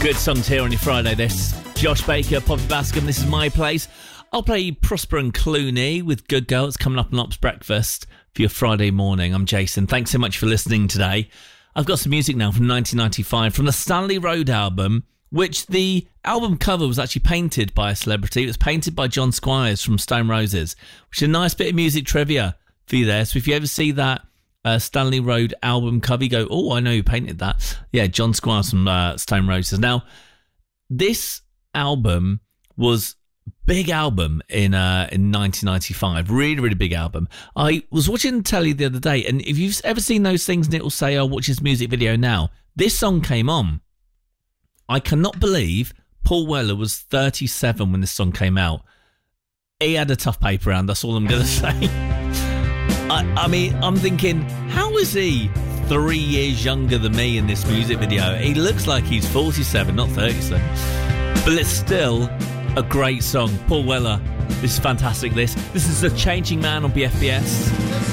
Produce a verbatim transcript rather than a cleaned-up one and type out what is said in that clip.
Good songs here on your Friday, this. Josh Baker, Poppy Bascom, this is my place. I'll play Prosper and Clooney with Good Girl. It's coming up on Ops Breakfast for your Friday morning. I'm Jason. Thanks so much for listening today. I've got some music now from nineteen ninety-five, from the Stanley Road album, which the album cover was actually painted by a celebrity. It was painted by John Squires from Stone Roses, which is a nice bit of music trivia for you there. So if you ever see that Uh, Stanley Road album cover, you go, oh, I know who painted that. Yeah, John Squires from uh, Stone Roses. Now, this album was a big album in uh, in nineteen ninety-five. Really, really big album. I was watching telly the other day, and if you've ever seen those things and it will say, oh, watch this music video now, this song came on. I cannot believe Paul Weller was thirty-seven when this song came out. He had a tough paper round, that's all I'm going to say. I, I mean, I'm thinking, how is he three years younger than me in this music video? He looks like he's forty-seven, not thirty-seven. But it's still a great song. Paul Weller, this is fantastic, this. This is The Changing Man on B F B S.